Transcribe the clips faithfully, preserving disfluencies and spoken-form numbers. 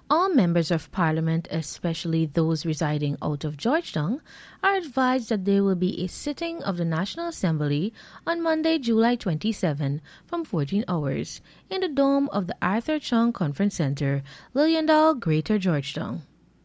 All members of Parliament, especially those residing out of Georgetown, are advised that there will be a sitting of the National Assembly on Monday, July twenty-seventh from fourteen hours in the dome of the Arthur Chung Conference Center, Liliendal, Greater Georgetown.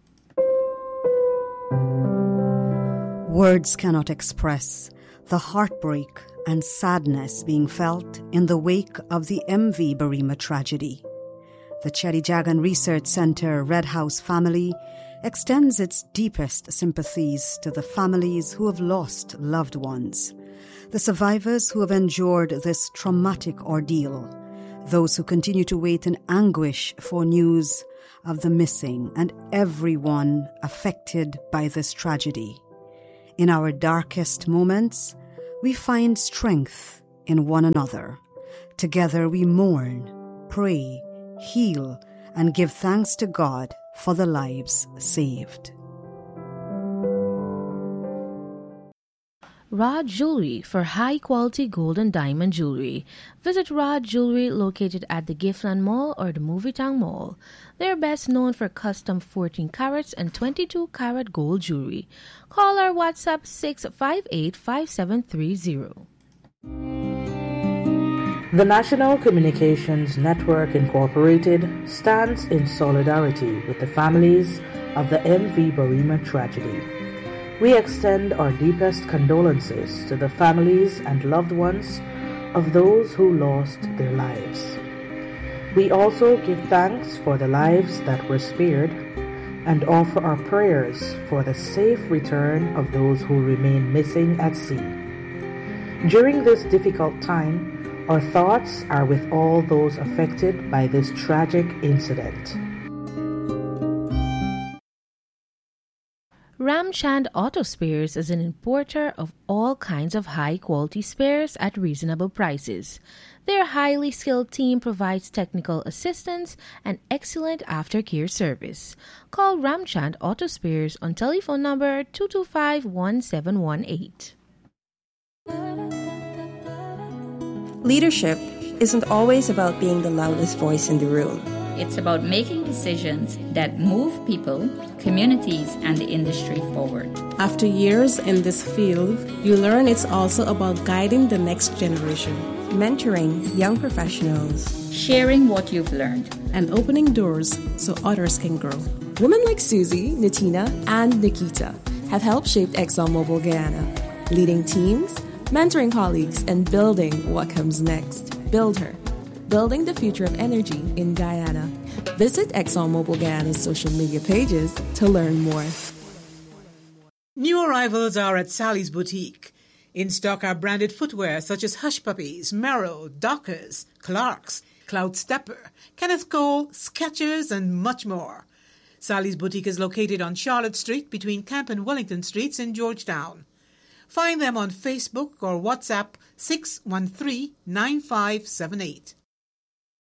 Words cannot express the heartbreak and sadness being felt in the wake of the M V Barima tragedy. The Cherry Jagan Research Center Red House family extends its deepest sympathies to the families who have lost loved ones, the survivors who have endured this traumatic ordeal, those who continue to wait in anguish for news of the missing, and everyone affected by this tragedy. In our darkest moments, we find strength in one another. Together we mourn, pray, heal, and give thanks to God for the lives saved. Rod Jewelry for high-quality gold and diamond jewelry. Visit Rod Jewelry located at the Giftland Mall or the Movietown Mall. They are best known for custom fourteen carats and twenty-two carat gold jewelry. Call or WhatsApp six five eight, five seven three zero. The National Communications Network Incorporated stands in solidarity with the families of the M V Barima tragedy. We extend our deepest condolences to the families and loved ones of those who lost their lives. We also give thanks for the lives that were spared and offer our prayers for the safe return of those who remain missing at sea. During this difficult time, our thoughts are with all those affected by this tragic incident. Ramchand Auto Spares is an importer of all kinds of high-quality spares at reasonable prices. Their highly skilled team provides technical assistance and excellent aftercare service. Call Ramchand Auto Spares on telephone number two two five, one seven one eight. Leadership isn't always about being the loudest voice in the room. It's about making decisions that move people, communities, and the industry forward. After years in this field, you learn it's also about guiding the next generation, mentoring young professionals, sharing what you've learned, and opening doors so others can grow. Women like Susie, Natina, and Nikita have helped shape ExxonMobil Guyana, leading teams, mentoring colleagues, and building what comes next. Build her. Building the future of energy in Guyana. Visit ExxonMobil Guyana's social media pages to learn more. New arrivals are at Sally's Boutique. In stock are branded footwear such as Hush Puppies, Merrell, Dockers, Clarks, Cloud Stepper, Kenneth Cole, Skechers, and much more. Sally's Boutique is located on Charlotte Street between Camp and Wellington Streets in Georgetown. Find them on Facebook or WhatsApp six one three, nine five seven eight.